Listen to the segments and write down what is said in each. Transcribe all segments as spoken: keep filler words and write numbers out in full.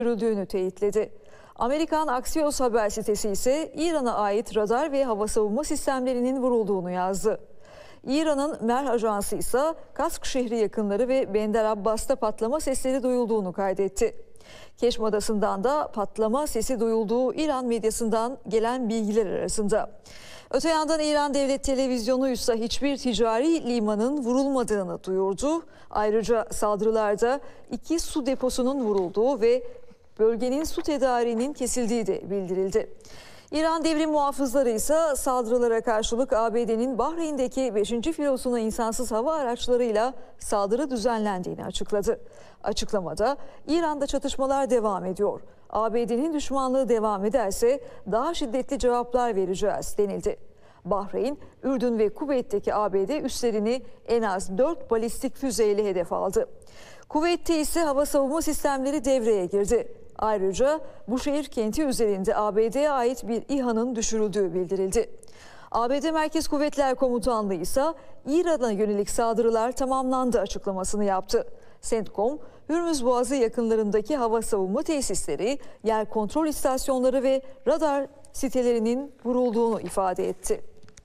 sürdürüldüğünü teyitledi. Amerikan Axios haber sitesi ise İran'a ait radar ve hava savunma sistemlerinin vurulduğunu yazdı. İran'ın Mehr Ajansı ise Kask şehri yakınları ve Bender Abbas'ta patlama sesleri duyulduğunu kaydetti. Keşm Adası'ndan da patlama sesi duyulduğu İran medyasından gelen bilgiler arasında. Öte yandan İran Devlet Televizyonu ise hiçbir ticari limanın vurulmadığını duyurdu. Ayrıca saldırılarda iki su deposunun vurulduğu ve bölgenin su tedariğinin kesildiği de bildirildi. İran Devrim Muhafızları ise saldırılara karşılık A B D'nin Bahreyn'deki beşinci filosuna insansız hava araçlarıyla saldırı düzenlendiğini açıkladı. Açıklamada İran'da çatışmalar devam ediyor. A B D'nin düşmanlığı devam ederse daha şiddetli cevaplar vereceğiz denildi. Bahreyn, Ürdün ve Kuveyt'teki A B D üslerini en az dört balistik füzeyle hedef aldı. Kuveyt'te ise hava savunma sistemleri devreye girdi. Ayrıca Buşehir kenti üzerinde A B D'ye ait bir İHA'nın düşürüldüğü bildirildi. A B D Merkez Kuvvetler Komutanlığı ise İran'a yönelik saldırılar tamamlandı açıklamasını yaptı. CENTCOM, Hürmüz Boğazı yakınlarındaki hava savunma tesisleri, yer kontrol istasyonları ve radar sitelerinin vurulduğunu ifade etti.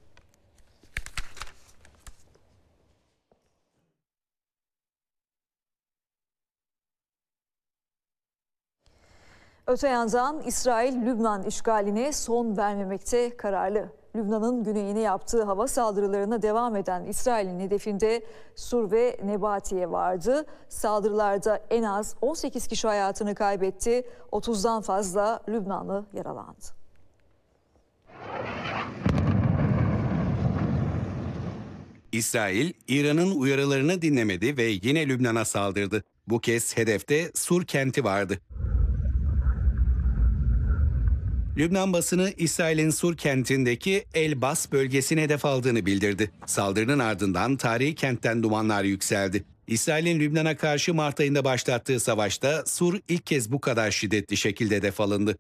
Öte yandan İsrail, Lübnan işgaline son vermemekte kararlı. Lübnan'ın güneyine yaptığı hava saldırılarına devam eden İsrail'in hedefinde Sur ve Nebatiye vardı. Saldırılarda en az on sekiz kişi hayatını kaybetti, otuzdan fazla Lübnanlı yaralandı. İsrail, İran'ın uyarılarını dinlemedi ve yine Lübnan'a saldırdı. Bu kez hedefte Sur kenti vardı. Lübnan basını İsrail'in Sur kentindeki El Bas bölgesine hedef aldığını bildirdi. Saldırının ardından tarihi kentten dumanlar yükseldi. İsrail'in Lübnan'a karşı Mart ayında başlattığı savaşta Sur ilk kez bu kadar şiddetli şekilde hedef alındı.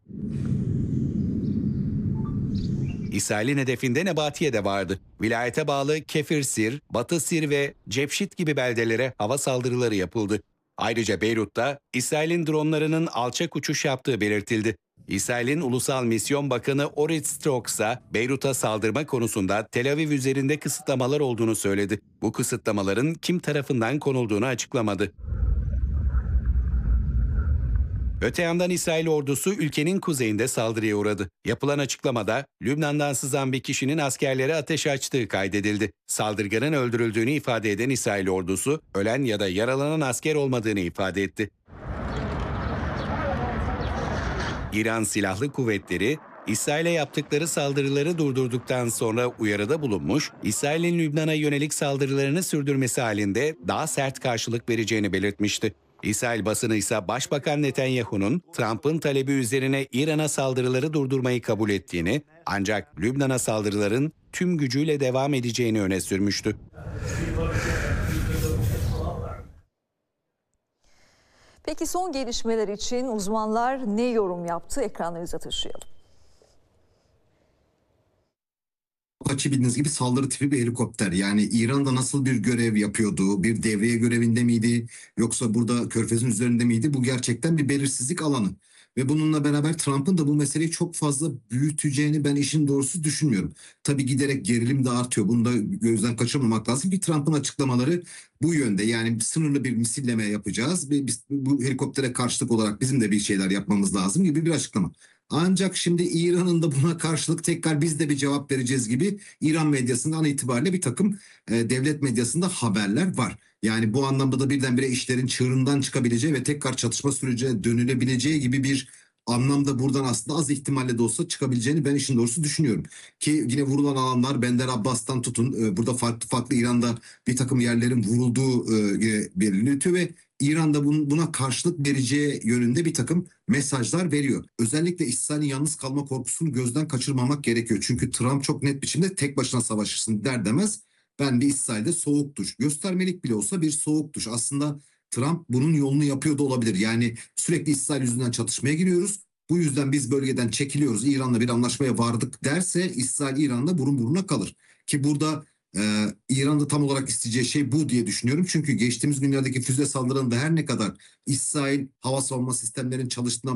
İsrail'in hedefinde Nebatiye de vardı. Vilayete bağlı Kefir Sir, Batı Sir ve Cepşit gibi beldelere hava saldırıları yapıldı. Ayrıca Beyrut'ta İsrail'in dronlarının alçak uçuş yaptığı belirtildi. İsrail'in Ulusal Misyon Bakanı Orit Strok ise Beyrut'a saldırma konusunda Tel Aviv üzerinde kısıtlamalar olduğunu söyledi. Bu kısıtlamaların kim tarafından konulduğunu açıklamadı. Öte yandan İsrail ordusu ülkenin kuzeyinde saldırıya uğradı. Yapılan açıklamada Lübnan'dan sızan bir kişinin askerlere ateş açtığı kaydedildi. Saldırganın öldürüldüğünü ifade eden İsrail ordusu, ölen ya da yaralanan asker olmadığını ifade etti. İran Silahlı Kuvvetleri, İsrail'e yaptıkları saldırıları durdurduktan sonra uyarıda bulunmuş, İsrail'in Lübnan'a yönelik saldırılarını sürdürmesi halinde daha sert karşılık vereceğini belirtmişti. İsrail basını ise Başbakan Netanyahu'nun Trump'ın talebi üzerine İran'a saldırıları durdurmayı kabul ettiğini, ancak Lübnan'a saldırıların tüm gücüyle devam edeceğini öne sürmüştü. Peki son gelişmeler için uzmanlar ne yorum yaptı? Ekranlarınıza taşıyalım. Apache bildiğiniz gibi saldırı tipi bir helikopter. Yani İran'da nasıl bir görev yapıyordu? Bir devriye görevinde miydi? Yoksa burada Körfez'in üzerinde miydi? Bu gerçekten bir belirsizlik alanı. Ve bununla beraber Trump'ın da bu meseleyi çok fazla büyüteceğini ben işin doğrusu düşünmüyorum. Tabii giderek gerilim de artıyor. Bunu da gözden kaçırmamak lazım ki Trump'ın açıklamaları bu yönde. Yani sınırlı bir misilleme yapacağız ve biz bu helikoptere karşılık olarak bizim de bir şeyler yapmamız lazım gibi bir açıklama. Ancak şimdi İran'ın da buna karşılık tekrar biz de bir cevap vereceğiz gibi İran medyasından itibariyle bir takım e, devlet medyasında haberler var. Yani bu anlamda da birdenbire işlerin çığırından çıkabileceği ve tekrar çatışma sürecine dönülebileceği gibi bir anlamda buradan aslında az ihtimalle de olsa çıkabileceğini ben işin doğrusu düşünüyorum. Ki yine vurulan alanlar Bender Abbas'tan tutun e, burada farklı farklı İran'da bir takım yerlerin vurulduğu e, belirtiliyor ve İran'da buna karşılık vereceği yönünde bir takım mesajlar veriyor. Özellikle İsrail'in yalnız kalma korkusunu gözden kaçırmamak gerekiyor. Çünkü Trump çok net biçimde tek başına savaşırsın der demez ben bir İsrail'de soğuk duş göstermelik bile olsa bir soğuk duş. Aslında Trump bunun yolunu yapıyor da olabilir. Yani sürekli İsrail yüzünden çatışmaya giriyoruz. Bu yüzden biz bölgeden çekiliyoruz. İran'la bir anlaşmaya vardık derse İsrail İran'la burun buruna kalır. Ki burada Ee, İran'da tam olarak isteyeceği şey bu diye düşünüyorum. Çünkü geçtiğimiz günlerdeki füze saldırılarında her ne kadar İsrail hava savunma sistemlerinin çalıştığından